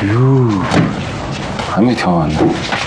哟，还没调完呢。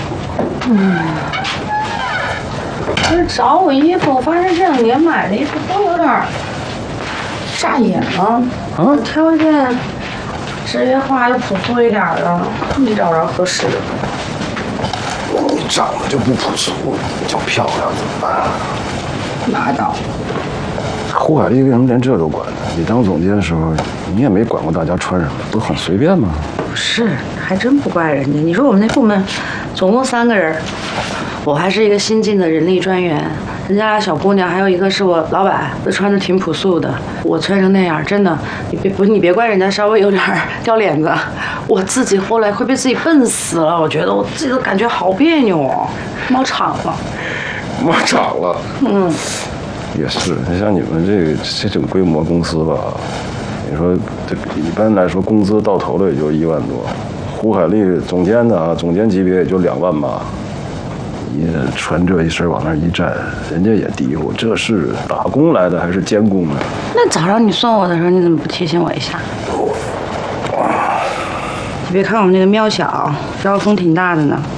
这找我衣服，发现这两年买的衣服都有点扎眼了。啊，挑一件职业化又朴素一点的，没找着合适的。 你长得就不朴素，就漂亮，怎么办？ 哪倒？ 胡海丽为什么连这都管呢？你当总监的时候，你也没管过大家穿什么，不很随便吗？ 不是，还真不怪人家。你说我们那部门总共3个人，我还是一个新进的人力专员，人家俩小姑娘，还有一个是我老板，都穿的挺朴素的。我穿成那样，真的，你别怪人家稍微有点掉脸子，我自己后来会被自己笨死了。我觉得我自己都感觉好别扭哦，冒场了。 冒场了。也是，像你们这种规模公司吧，你说这一般来说工资到头了也就1万多，胡海丽总监的啊，总监级别也就2万吧。你穿这一身往那一站，人家也嘀咕，这是打工来的还是监工啊？ 那早上你送我的时候，你怎么不提醒我一下？你别看我们那个庙小，招风挺大的呢。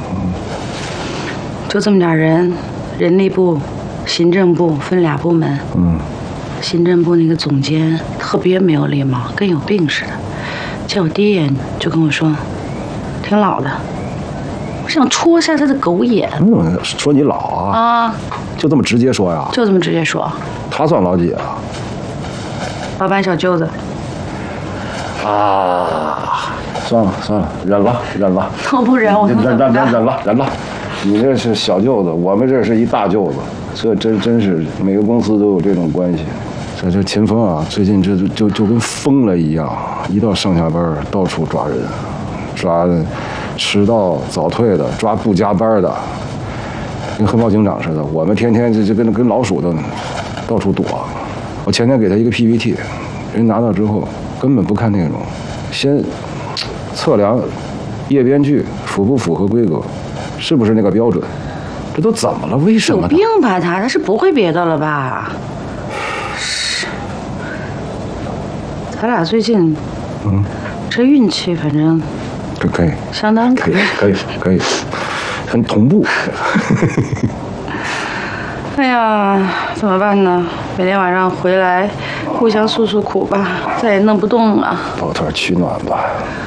就这么点人，人力部、行政部分2部门。行政部那个总监特别没有礼貌，跟有病似的。见我第一眼就跟我说，挺老的。我想戳下他的狗眼。 说你老啊？ 啊， 就这么直接说呀？ 就这么直接说。 他算老几啊？ 老板小舅子。 啊，算了，忍了。 我不忍，我忍了。你这是小舅子，我们这是一大舅子，这真是每个公司都有这种关系。这秦风啊，最近这就跟疯了一样，一到上下班到处抓人，抓迟到早退的，抓不加班的，跟黑猫警长似的。我们天天就跟老鼠的到处躲。我前天给他一个 PPT， 人拿到之后根本不看内容，先测量页边距符不符合规格，是不是那个标准？这都怎么了？为什么呢？ 有病吧他是不会别的了吧？咱俩最近，这运气反正， 这可以， 相当可以，很同步。 哎呀，怎么办呢？每天晚上回来，互相诉苦吧，再也弄不动了。 抱团取暖吧。